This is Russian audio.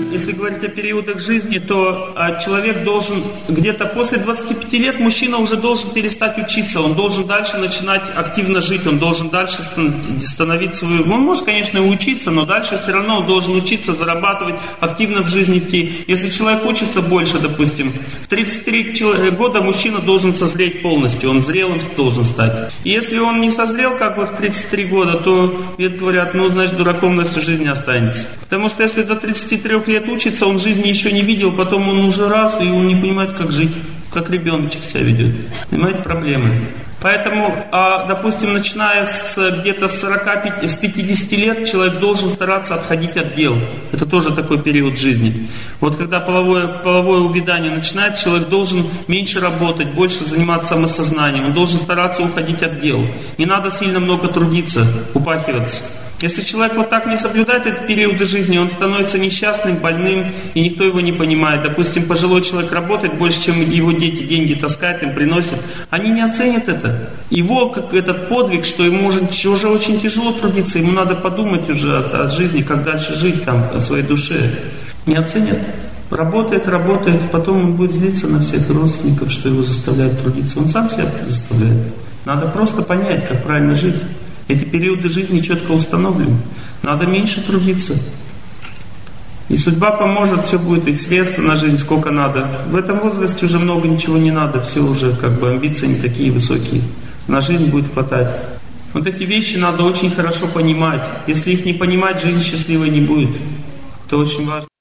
если говорить о периодах жизни, то человек должен где-то после 25 лет, мужчина уже должен перестать учиться, он должен дальше начинать активно жить, он должен дальше становить свою... Он может, конечно, и учиться, но дальше все равно он должен учиться, зарабатывать, активно в жизни идти. Если человек учится больше, допустим, в 33 года мужчина должен созреть полностью, он зрелым должен стать. И если он не созрел как бы в 33 года, то, говорят, значит, дураком на всю жизнь останется. Потому что если до 33 лет учится, он в жизни еще не видел, потом он уже раз, и он не понимает, как жить, как ребеночек себя ведет. Понимаете, проблемы. Поэтому, допустим, начиная где-то с 50 лет, человек должен стараться отходить от дел. Это тоже такой период жизни. Вот когда половое увядание начинает, человек должен меньше работать, больше заниматься самосознанием. Он должен стараться уходить от дел. Не надо сильно много трудиться, упахиваться. Если человек вот так не соблюдает эти периоды жизни, он становится несчастным, больным, и никто его не понимает. Допустим, пожилой человек работает больше, чем его дети, деньги таскает, им приносят. Они не оценят это. Его, как этот подвиг, что ему уже очень тяжело трудиться, ему надо подумать уже от жизни, как дальше жить там, о своей душе. Не оценят. Работает, потом он будет злиться на всех родственников, что его заставляют трудиться. Он сам себя заставляет. Надо просто понять, как правильно жить. Эти периоды жизни четко установлены. Надо меньше трудиться. И судьба поможет, все будет, и средства на жизнь сколько надо. В этом возрасте уже много ничего не надо, все уже амбиции не такие высокие. На жизнь будет хватать. Вот эти вещи надо очень хорошо понимать. Если их не понимать, жизнь счастливой не будет. Это очень важно.